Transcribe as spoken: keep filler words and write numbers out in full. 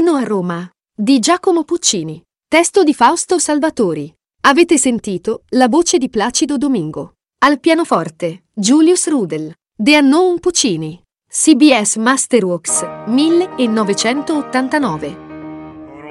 Inno a Roma di Giacomo Puccini. Testo di Fausto Salvatori. Avete sentito la voce di Placido Domingo. Al pianoforte Julius Rudel. The Unknown Puccini. C B S Masterworks millenovecentottantanove.